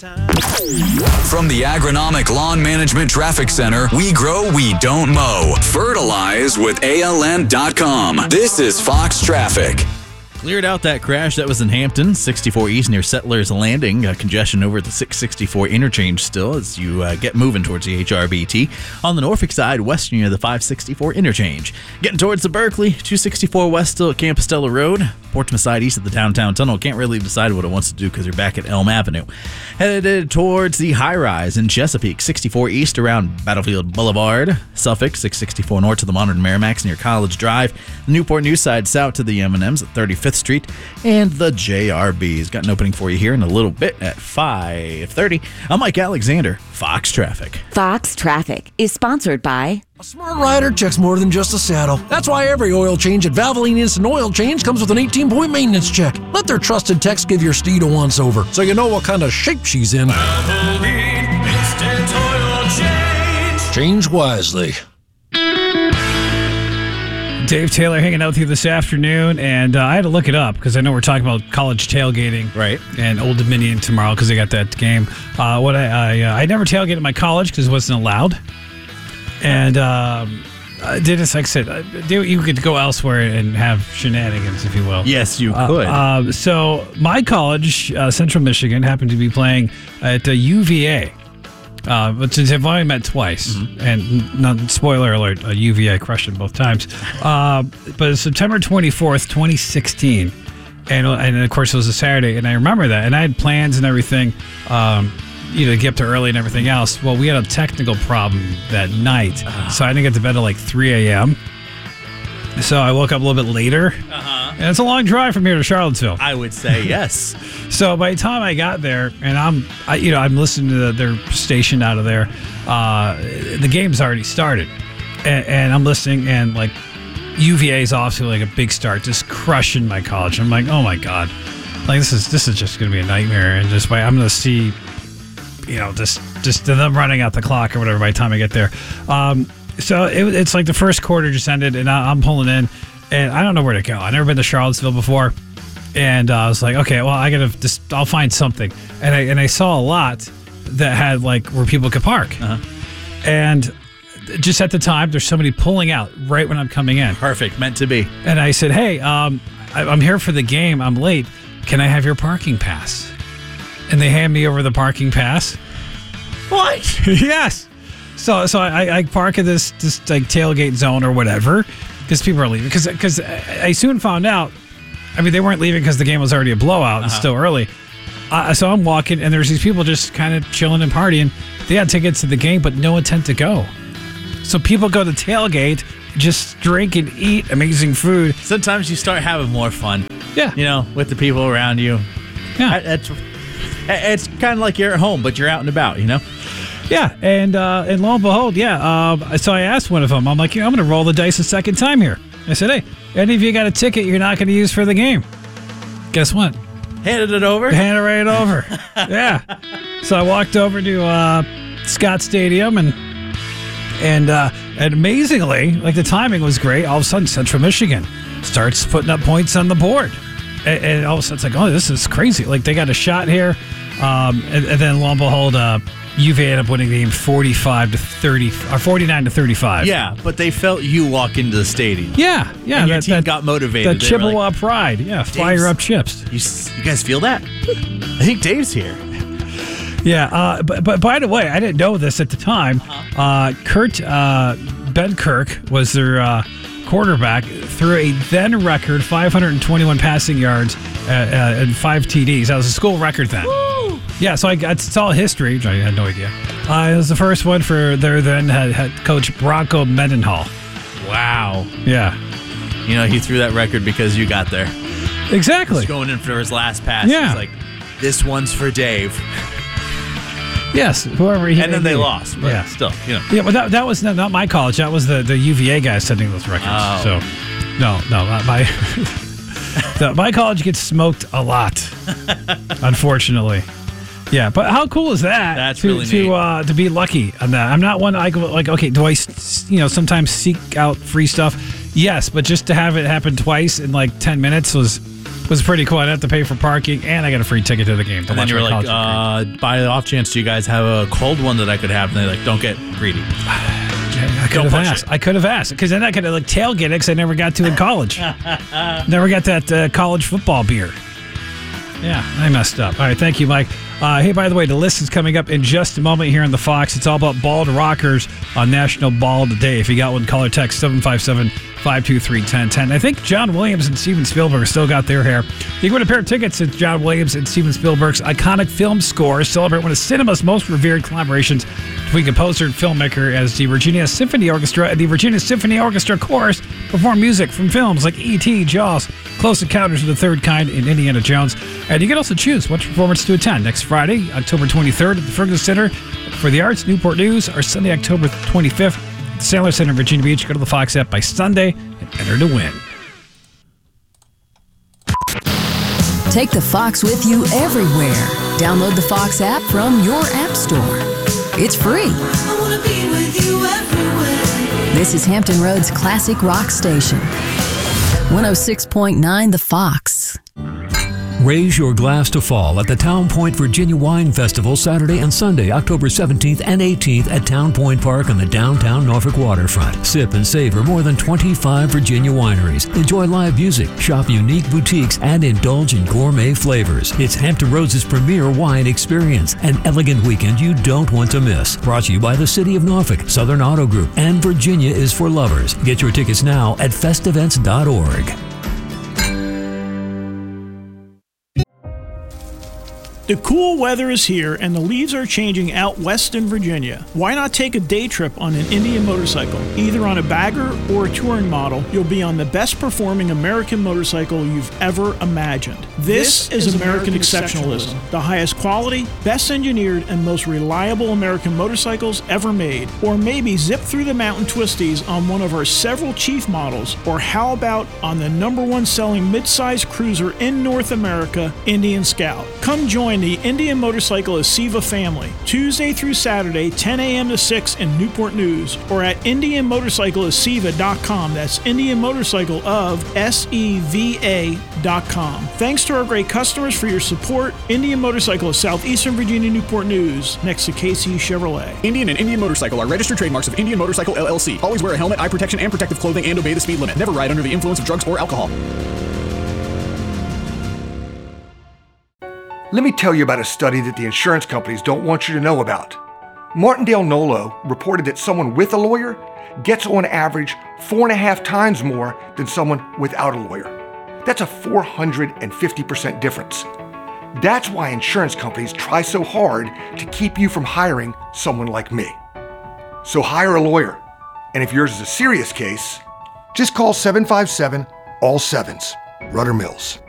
From the Agronomic Lawn Management Traffic Center, we grow, we don't mow. Fertilize with ALN.com. This is Fox Traffic. Cleared out that crash that was in Hampton, 64 East near Settlers Landing. Congestion over at the 664 interchange still as you get moving towards the HRBT. On the Norfolk side, west near the 564 interchange. Getting towards the Berkeley, 264 west still at Campostella Road. Portsmouth side east of the downtown tunnel. Can't really decide what it wants to do because you're back at Elm Avenue. Headed towards the high rise in Chesapeake, 64 east around Battlefield Boulevard. Suffolk, 664 north to the Modern Merrimax near College Drive. The Newport News side south to the M&Ms at 35th Street. And the JRB's got an opening for you here in a little bit at 5:30. I'm Mike Alexander, Fox Traffic. Fox Traffic is sponsored by... A smart rider checks more than just a saddle. That's why every oil change at Valvoline Instant Oil Change comes with an 18-point maintenance check. Let their trusted techs give your steed a once-over so you know what kind of shape she's in. Valvoline Instant Oil Change. Change wisely. Dave Taylor hanging out with you this afternoon, and I had to look it up because I know we're talking about college tailgating, right? And Old Dominion tomorrow because they got that game. I never tailgated at my college because it wasn't allowed, and I did this. Like I said, you could go elsewhere and have shenanigans, if you will. Yes, you could. So my college, Central Michigan, happened to be playing at UVA. But since I've only met twice, and spoiler alert, UVA crushed it both times. But it's September 24th, 2016, and of course it was a Saturday, and I remember that, and I had plans and everything, to get up to early and everything else. Well, we had a technical problem that night, so I didn't get to bed at like 3 a.m. So I woke up a little bit later, and it's a long drive from here to Charlottesville. I would say yes. So by the time I got there, and I'm listening to their station out of there, the game's already started, and I'm listening, and like UVA's off to like a big start, just crushing my college. I'm like, oh my god, like this is just gonna be a nightmare, and I'm gonna see, just them running out the clock or whatever by the time I get there. So it's like the first quarter just ended, and I'm pulling in, and I don't know where to go. I've never been to Charlottesville before, and I was like, okay, well, I'll find something. And I saw a lot that had like where people could park, and just at the time, there's somebody pulling out right when I'm coming in. Perfect, meant to be. And I said, hey, I'm here for the game. I'm late. Can I have your parking pass? And they hand me over the parking pass. What? Yes. So I park at this like tailgate zone or whatever because people are leaving. Because I soon found out, they weren't leaving because the game was already a blowout and still early. So I'm walking, and there's these people just kind of chilling and partying. They had tickets to the game, but no intent to go. So people go to tailgate, just drink and eat amazing food. Sometimes you start having more fun. Yeah. With the people around you. Yeah. It's kind of like you're at home, but you're out and about, Yeah, and lo and behold, so I asked one of them, I'm like, I'm going to roll the dice a second time here. I said, hey, any of you got a ticket you're not going to use for the game? Guess what? Handed it over? Handed it right over. Yeah. So I walked over to Scott Stadium, and amazingly, like the timing was great. All of a sudden, Central Michigan starts putting up points on the board. And all of a sudden, it's like, oh, this is crazy. Like, they got a shot here. And then, lo and behold, UVA ended up winning the game 45-30 or 49-35. Yeah, but they felt you walk into the stadium. Yeah. And your team got motivated. The Chippewa pride. Yeah, fire up chips. You guys feel that? I think Dave's here. Yeah, but by the way, I didn't know this at the time. Ben Kirk was their quarterback, threw a then record 521 passing yards and 5 TDs. That was a school record then. Woo! Yeah, so it's all history, which I had no idea. It was the first one for their then head coach Bronco Mendenhall. Wow. Yeah. He threw that record because you got there. Exactly. He's going in for his last pass. Yeah. He's like, this one's for Dave. Yes, whoever he. And then they lost, but still, Yeah, but that was not my college. That was the UVA guys setting those records. Oh. So, no, my college gets smoked a lot, unfortunately. Yeah, but how cool is that? That's really neat. To be lucky on that. I'm not one I go like, okay, do I sometimes seek out free stuff? Yes, but just to have it happen twice in like 10 minutes was was pretty cool. I didn't have to pay for parking, and I got a free ticket to the game. And then you were like, by the off chance, do you guys have a cold one that I could have? And they're like, don't get greedy. I could have asked. I could have asked, because then I could have tailgate it, because I never got to in college. Never got that college football beer. Yeah, I messed up. All right, thank you, Mike. Hey, by the way, the list is coming up in just a moment here on the Fox. It's all about bald rockers on National Bald Day. If you got one, call or text 757-523-1010. I think John Williams and Steven Spielberg still got their hair. You can win a pair of tickets to John Williams and Steven Spielberg's iconic film score. Celebrate one of cinema's most revered collaborations between composer and filmmaker, as the Virginia Symphony Orchestra and the Virginia Symphony Orchestra Chorus perform music from films like E.T., Jaws, Close Encounters of the Third Kind, and Indiana Jones. And you can also choose which performance to attend next Friday, October 23rd at the Ferguson Center for the Arts, Newport News, or Sunday, October 25th at the Sailor Center in Virginia Beach. Go to the Fox app by Sunday and enter to win. Take the Fox with you everywhere. Download the Fox app from your app store. It's free. I wanna be with you everywhere. This is Hampton Roads Classic Rock Station. 106.9 The Fox. Raise your glass to fall at the Town Point Virginia Wine Festival Saturday and Sunday, October 17th and 18th at Town Point Park on the downtown Norfolk waterfront. Sip and savor more than 25 Virginia wineries. Enjoy live music, shop unique boutiques, and indulge in gourmet flavors. It's Hampton Roads' premier wine experience, an elegant weekend you don't want to miss. Brought to you by the City of Norfolk, Southern Auto Group, and Virginia is for Lovers. Get your tickets now at festevents.org. The cool weather is here and the leaves are changing out west in Virginia. Why not take a day trip on an Indian motorcycle? Either on a bagger or a touring model, you'll be on the best performing American motorcycle you've ever imagined. This is American exceptionalism. The highest quality, best engineered, and most reliable American motorcycles ever made. Or maybe zip through the mountain twisties on one of our several Chief models. Or how about on the #1 selling midsize cruiser in North America, Indian Scout. Come join the Indian Motorcycle Siva family, Tuesday through Saturday, 10 a.m. to 6 in Newport News, or at IndianMotorcycleOfSiva.com. That's Indian Motorcycle of SEVA.com. Thanks to our great customers for your support. Indian Motorcycle of Southeastern Virginia, Newport News, next to KC Chevrolet. Indian and Indian Motorcycle are registered trademarks of Indian Motorcycle LLC. Always wear a helmet, eye protection, and protective clothing, and obey the speed limit. Never ride under the influence of drugs or alcohol. Let me tell you about a study that the insurance companies don't want you to know about. Martindale Nolo reported that someone with a lawyer gets on average 4.5 times more than someone without a lawyer. That's a 450% difference. That's why insurance companies try so hard to keep you from hiring someone like me. So hire a lawyer. And if yours is a serious case, just call 757-ALL-7s. Rudder Mills.